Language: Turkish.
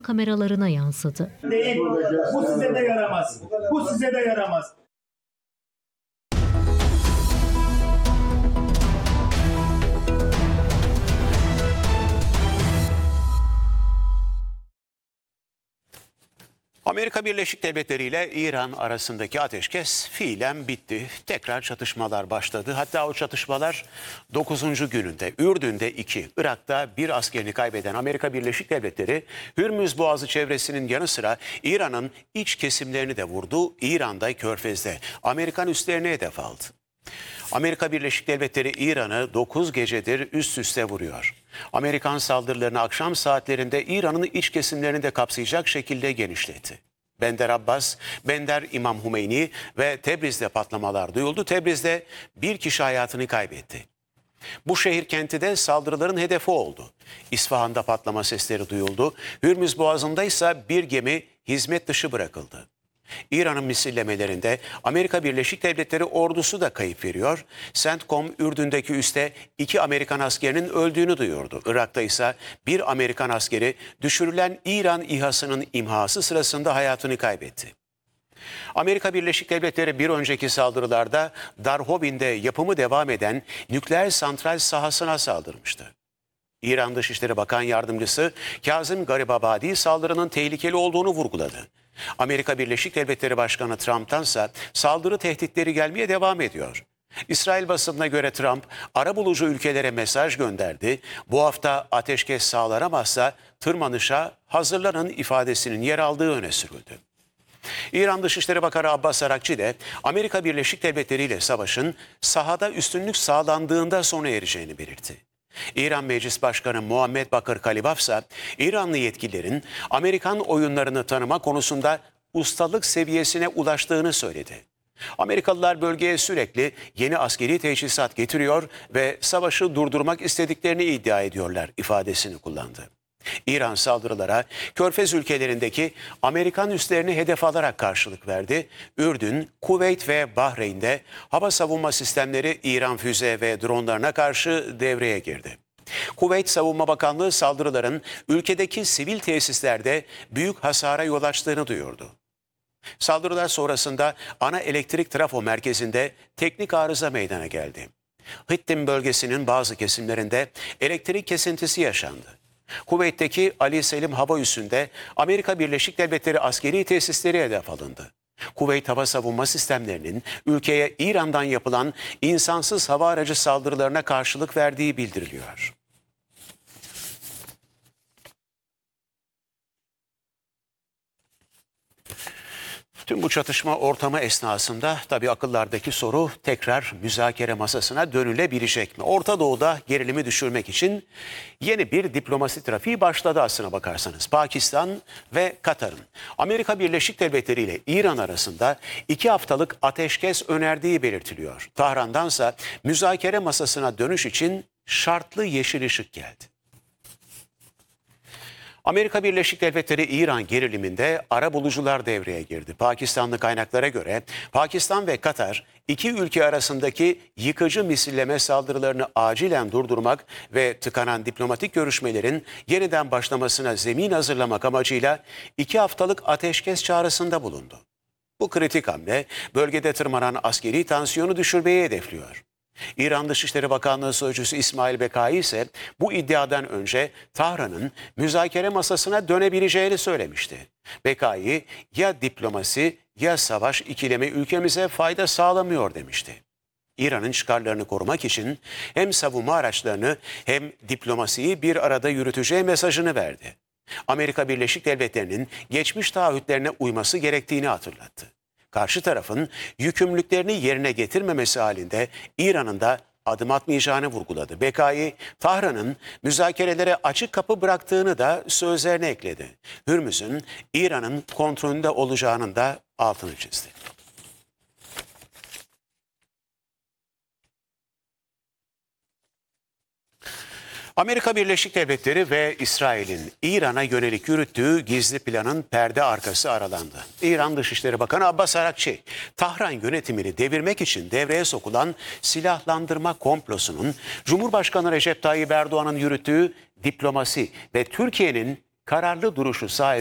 kameralarına yansıdı. Değil, bu size de yaramaz. Bu size de yaramaz. Amerika Birleşik Devletleri ile İran arasındaki ateşkes fiilen bitti. Tekrar çatışmalar başladı. Hatta o çatışmalar 9. gününde. Ürdün'de 2, Irak'ta 1 askerini kaybeden Amerika Birleşik Devletleri, Hürmüz Boğazı çevresinin yanı sıra İran'ın iç kesimlerini de vurdu. İran'da, Körfez'de Amerikan üslerine hedef aldı. Amerika Birleşik Devletleri İran'ı 9 gecedir üst üste vuruyor. Amerikan saldırılarını akşam saatlerinde İran'ın iç kesimlerini de kapsayacak şekilde genişletti. Bender Abbas, Bender İmam Hümeyni ve Tebriz'de patlamalar duyuldu. Tebriz'de bir kişi hayatını kaybetti. Bu şehir kenti de saldırıların hedefi oldu. İsfahan'da patlama sesleri duyuldu. Hürmüz Boğazı'nda ise bir gemi hizmet dışı bırakıldı. İran'ın misillemelerinde Amerika Birleşik Devletleri ordusu da kayıp veriyor. CENTCOM Ürdün'deki üste 2 Amerikan askerinin öldüğünü duyurdu. Irak'ta ise 1 Amerikan askeri düşürülen İran İHA'sının imhası sırasında hayatını kaybetti. Amerika Birleşik Devletleri bir önceki saldırılarda Darhovin'de yapımı devam eden nükleer santral sahasına saldırmıştı. İran Dışişleri Bakan Yardımcısı Kazım Garibabadi saldırının tehlikeli olduğunu vurguladı. Amerika Birleşik Devletleri Başkanı Trump'tansa saldırı tehditleri gelmeye devam ediyor. İsrail basınına göre Trump, arabulucu ülkelere mesaj gönderdi. Bu hafta ateşkes sağlanamazsa tırmanışa hazırlanın ifadesinin yer aldığı öne sürüldü. İran Dışişleri Bakanı Abbas Arakçi de Amerika Birleşik Devletleri ile savaşın sahada üstünlük sağlandığında sona ereceğini belirtti. İran Meclis Başkanı Muhammed Bakır Kalibaf ise İranlı yetkililerin Amerikan oyunlarını tanıma konusunda ustalık seviyesine ulaştığını söyledi. Amerikalılar bölgeye sürekli yeni askeri teçhizat getiriyor ve savaşı durdurmak istediklerini iddia ediyorlar ifadesini kullandı. İran saldırılara Körfez ülkelerindeki Amerikan üslerini hedef alarak karşılık verdi. Ürdün, Kuveyt ve Bahreyn'de hava savunma sistemleri İran füze ve dronlarına karşı devreye girdi. Kuveyt Savunma Bakanlığı saldırıların ülkedeki sivil tesislerde büyük hasara yol açtığını duyurdu. Saldırılar sonrasında ana elektrik trafo merkezinde teknik arıza meydana geldi. Hittim bölgesinin bazı kesimlerinde elektrik kesintisi yaşandı. Kuveyt'teki Ali Selim Hava Üssü'nde Amerika Birleşik Devletleri askeri tesisleri hedef alındı. Kuveyt hava savunma sistemlerinin ülkeye İran'dan yapılan insansız hava aracı saldırılarına karşılık verdiği bildiriliyor. Tüm bu çatışma ortamı esnasında tabii akıllardaki soru tekrar müzakere masasına dönülebilecek mi? Orta Doğu'da gerilimi düşürmek için yeni bir diplomasi trafiği başladı aslına bakarsanız. Pakistan ve Katar'ın Amerika Birleşik Devletleri ile İran arasında 2 haftalık ateşkes önerdiği belirtiliyor. Tahran'dansa müzakere masasına dönüş için şartlı yeşil ışık geldi. Amerika Birleşik Devletleri İran geriliminde arabulucular devreye girdi. Pakistanlı kaynaklara göre Pakistan ve Katar 2 ülke arasındaki yıkıcı misilleme saldırılarını acilen durdurmak ve tıkanan diplomatik görüşmelerin yeniden başlamasına zemin hazırlamak amacıyla 2 haftalık ateşkes çağrısında bulundu. Bu kritik hamle bölgede tırmanan askeri tansiyonu düşürmeyi hedefliyor. İran Dışişleri Bakanlığı Sözcüsü İsmail Bekai ise bu iddiadan önce Tahran'ın müzakere masasına dönebileceğini söylemişti. Bekai, ya diplomasi ya savaş ikilemi ülkemize fayda sağlamıyor demişti. İran'ın çıkarlarını korumak için hem savunma araçlarını hem diplomasiyi bir arada yürüteceği mesajını verdi. Amerika Birleşik Devletleri'nin geçmiş taahhütlerine uyması gerektiğini hatırlattı. Karşı tarafın yükümlülüklerini yerine getirmemesi halinde İran'ın da adım atmayacağını vurguladı. Bekai, Tahran'ın müzakerelere açık kapı bıraktığını da sözlerine ekledi. Hürmüz'ün İran'ın kontrolünde olacağının da altını çizdi. Amerika Birleşik Devletleri ve İsrail'in İran'a yönelik yürüttüğü gizli planın perde arkası aralandı. İran Dışişleri Bakanı Abbas Arakçi, Tahran yönetimini devirmek için devreye sokulan silahlandırma komplosunun Cumhurbaşkanı Recep Tayyip Erdoğan'ın yürüttüğü diplomasi ve Türkiye'nin kararlı duruşu sayesinde